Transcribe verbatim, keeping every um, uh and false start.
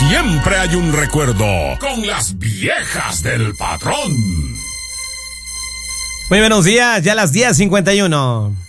siempre hay un recuerdo con las viejas del patrón. Muy buenos días, ya las diez cincuenta y uno.